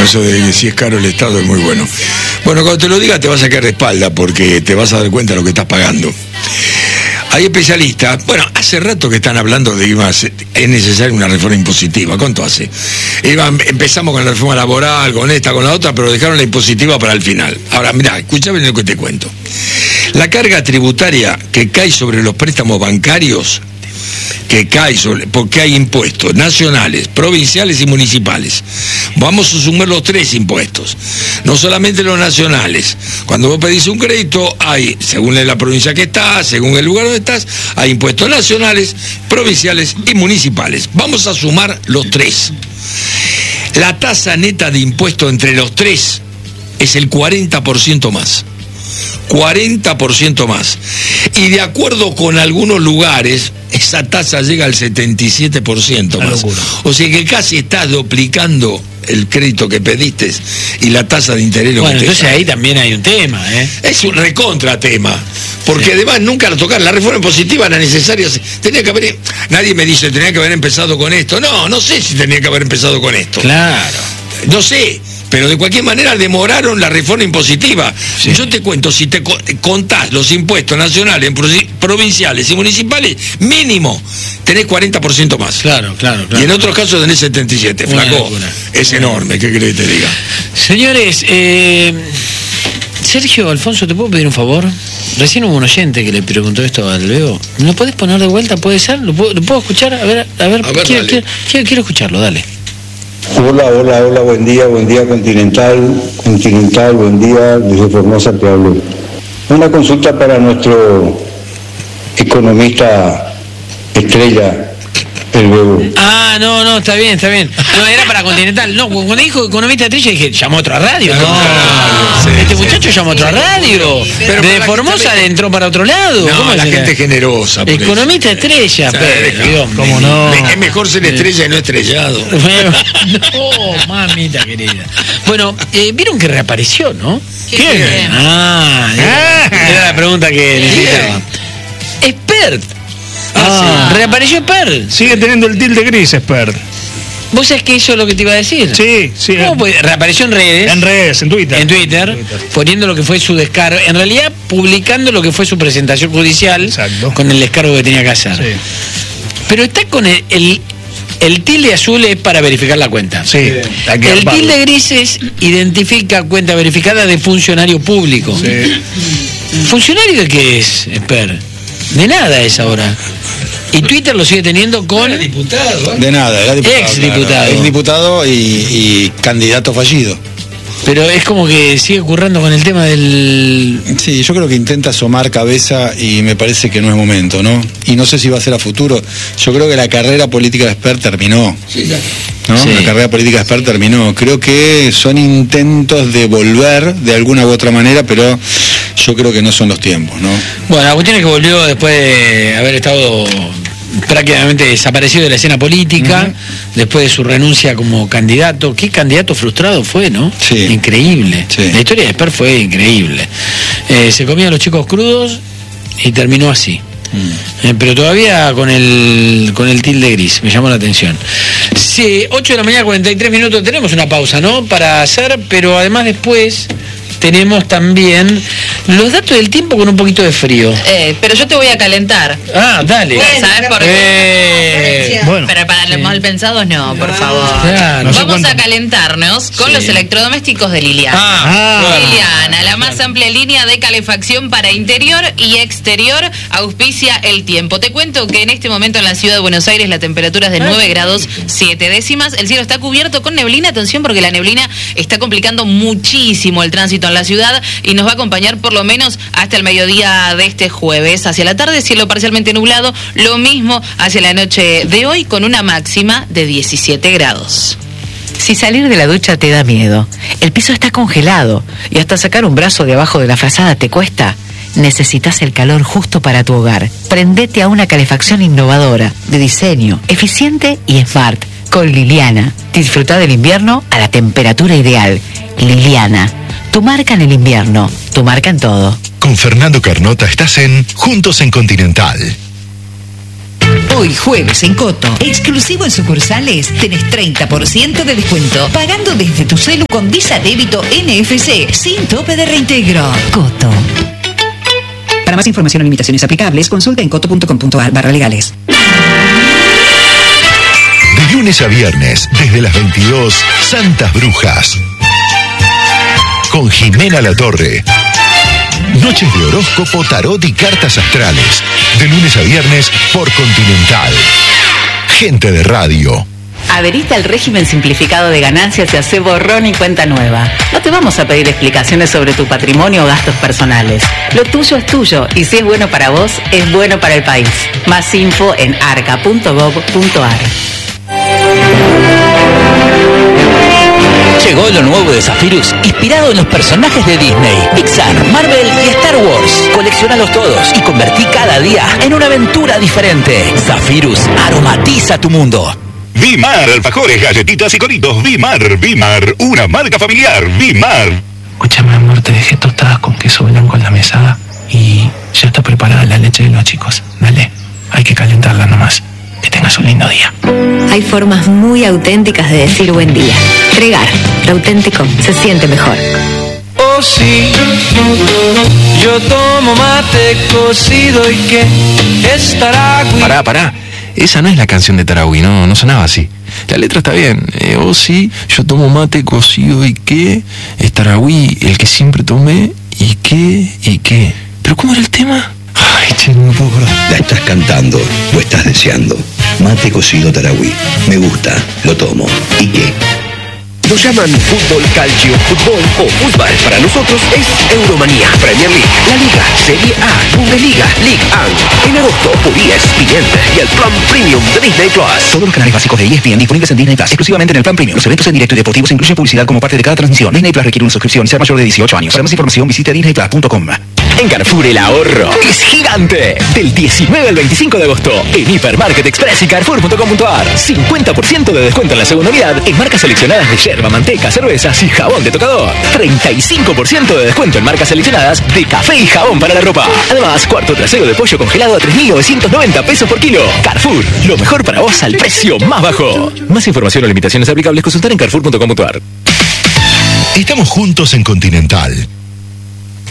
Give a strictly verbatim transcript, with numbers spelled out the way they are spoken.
eso de que si es caro el Estado es muy bueno. Bueno, cuando te lo diga te vas a quedar de espalda porque te vas a dar cuenta de lo que estás pagando. Hay especialistas, bueno, hace rato que están hablando de que es necesaria una reforma impositiva. ¿Cuánto hace? Iban, empezamos con la reforma laboral, con esta, con la otra, pero dejaron la impositiva para el final. Ahora, mirá, escuchame lo que te cuento. La carga tributaria que cae sobre los préstamos bancarios, que cae sobre, porque hay impuestos nacionales, provinciales y municipales. Vamos a sumar los tres impuestos, no solamente los nacionales. Cuando vos pedís un crédito, hay, según la provincia que estás, según el lugar donde estás, hay impuestos nacionales, provinciales y municipales. Vamos a sumar los tres. La tasa neta de impuesto entre los tres es el cuarenta por ciento más. cuarenta por ciento más. Y de acuerdo con algunos lugares, esa tasa llega al setenta y siete por ciento más. O sea que casi estás duplicando el crédito que pediste y la tasa de interés. Bueno, que te entonces sale. ahí también hay un tema, ¿eh? Es un recontra tema. Porque Sí. además nunca lo tocaron. La reforma impositiva era necesaria. Tenía que haber. Nadie me dice, tenía que haber empezado con esto. No, no sé si tenía que haber empezado con esto. Claro. No sé, pero de cualquier manera demoraron la reforma impositiva. Sí. Yo te cuento, si te co- contás los impuestos nacionales, provi- provinciales y municipales, mínimo tenés cuarenta por ciento más. Claro, claro, claro. Y en otros casos tenés setenta y siete, Una flaco. locura. Es enorme, ¿qué querés que te diga? Señores, eh, Sergio, Alfonso, ¿te puedo pedir un favor? Recién hubo un oyente que le preguntó esto al Leo. ¿Me lo podés poner de vuelta? ¿Puede ser? ¿Lo puedo, lo puedo escuchar? A ver, a ver, A ver, quiero, dale. quiero, quiero, quiero escucharlo, dale. Hola, hola, hola, buen día, buen día Continental, Continental, buen día, desde Formosa te hablo. Una consulta para nuestro economista estrella, el Bebo. Ah, no, no, está bien, está bien. No, era para Continental. No, cuando dijo economista estrella dije, llamó a otra radio. No, sí, este sí. muchacho llamó a otra radio. Pero De para Formosa que- entró para otro lado. No, ¿Cómo la será? gente es generosa. por eso. Economista estrella, Sí, pero, no, Dios ¿cómo mío. no? Es mejor ser estrella y no estrellado. No, mamita querida. Bueno, eh, vieron que reapareció, ¿no? ¿Quién? Ah, era, era la pregunta que necesitaba. Expert. Ah, Reapareció Expert. Sigue teniendo el tilde gris, Expert. ¿Vos sabés que eso es lo que te iba a decir? Sí, sí. ¿Cómo puede? Reapareció en redes. En redes, en Twitter. En Twitter, poniendo lo que fue su descargo, en realidad publicando lo que fue su presentación judicial. Exacto. Con el descargo que tenía que hacer. Sí. Pero está con el, el, el tilde azul es para verificar la cuenta. Sí. hay que El armarlo. tilde gris es identifica cuenta verificada de funcionario público. Sí. ¿Funcionario de qué es, Esper? De nada es ahora. Y Twitter lo sigue teniendo con... diputado. De nada, era diputado. Ex claro. diputado. Ex diputado y, y candidato fallido. Pero es como que sigue currando con el tema del... Sí, yo creo que intenta asomar cabeza y me parece que no es momento, ¿no? Y no sé si va a ser a futuro. Yo creo que la carrera política de Expert terminó. ¿No? Sí. La carrera política de Expert terminó. Creo que son intentos de volver de alguna u otra manera, pero yo creo que no son los tiempos, ¿no? Bueno, la cuestión es que volvió después de haber estado prácticamente desaparecido de la escena política, uh-huh. después de su renuncia como candidato. Qué candidato frustrado fue, ¿no? Sí. Increíble. Sí. La historia de Esper fue increíble. Eh, se comían los chicos crudos y terminó así. Mm. Eh, pero todavía con el con el tilde gris, me llamó la atención. Sí, ocho de la mañana, cuarenta y tres minutos, tenemos una pausa, ¿no? Para hacer, pero además después tenemos también los datos del tiempo con un poquito de frío. Eh, pero yo te voy a calentar. Ah, dale. ¿Sabes por qué? Eh, Bueno. Pero para los Sí. mal pensados no, por favor. Claro. No sé Vamos cuánto. a calentarnos con Sí. los electrodomésticos de Liliana. Ah, Ah. Liliana, la más amplia línea de calefacción para interior y exterior, auspicia el tiempo. Te cuento que en este momento en la ciudad de Buenos Aires la temperatura es de nueve grados siete décimas. El cielo está cubierto con neblina. Atención, porque la neblina está complicando muchísimo el tránsito en la ciudad y nos va a acompañar por lo menos hasta el mediodía de este jueves. Hacia la tarde, cielo parcialmente nublado. Lo mismo hacia la noche de hoy, con una máxima de diecisiete grados. Si salir de la ducha te da miedo, el piso está congelado y hasta sacar un brazo de abajo de la frazada te cuesta, necesitas el calor justo para tu hogar. Prendete a una calefacción innovadora, de diseño, eficiente y smart, con Liliana. Disfruta del invierno a la temperatura ideal. Liliana, tu marca en el invierno, tu marca en todo. Con Fernando Carnota estás en Juntos en Continental. Hoy jueves en Coto, exclusivo en sucursales, tenés treinta por ciento de descuento, pagando desde tu celu con Visa Débito N F C, sin tope de reintegro. Coto. Para más información o limitaciones aplicables, consulta en coto punto com punto ar barra legales. De lunes a viernes, desde las veintidós, Santas Brujas. Con Jimena Latorre. Noches de horóscopo, tarot y cartas astrales. De lunes a viernes por Continental. Gente de radio. Adherite al régimen simplificado de ganancias y hace borrón y cuenta nueva. No te vamos a pedir explicaciones sobre tu patrimonio o gastos personales. Lo tuyo es tuyo y si es bueno para vos, es bueno para el país. Más info en arca punto gov punto ar. Llegó lo nuevo de Zephyrus, inspirado en los personajes de Disney, Pixar, Marvel y Star Wars. Colecciónalos todos y convertí cada día en una aventura diferente. Zephyrus, aromatiza tu mundo. Vimar, alfajores, galletitas y coritos. Vimar, Vimar, una marca familiar. Vimar. Escúchame, amor, te dejé tostadas con queso blanco en la mesada y ya está preparada la leche de los chicos. Dale, hay que calentarla nomás. Que tengas un lindo día. Hay formas muy auténticas de decir buen día. Fregar, lo auténtico se siente mejor. Oh sí, yo tomo mate cocido y que estará... Pará, pará. Esa no es la canción de Tarahui, no, no sonaba así. La letra está bien. Eh, oh sí, yo tomo mate cocido y qué. Es Tarahui, el que siempre tomé y qué, y qué. ¿Pero cómo era el tema? Ay, che, no me puedo acordar. La estás cantando o estás deseando. Mate cocido Tarahui. Me gusta, lo tomo. ¿Y qué? Nos llaman fútbol, calcio, fútbol o fútbol. Para nosotros es Euromanía, Premier League, La Liga, Serie A, Bundesliga, League uno. En agosto por E S P N y el plan premium de Disney Plus. Todos los canales básicos de E S P N disponibles en Disney Plus, exclusivamente en el plan premium. Los eventos en directo y deportivos incluyen publicidad como parte de cada transmisión. Disney Plus requiere una suscripción y ser mayor de dieciocho años. Para más información visite disney plus punto com. En Carrefour el ahorro es gigante. Del diecinueve al veinticinco de agosto en Hipermarket Express y carrefour punto com punto ar. cincuenta por ciento de descuento en la segunda unidad en marcas seleccionadas de yerba, manteca, cervezas y jabón de tocador. treinta y cinco por ciento de descuento en marcas seleccionadas de café y jabón para la ropa. Además, cuarto trasero de pollo congelado a tres mil novecientos noventa pesos por kilo. Carrefour, lo mejor para vos al precio más bajo. Más información o limitaciones aplicables consultar en carrefour punto com punto ar. Estamos juntos en Continental.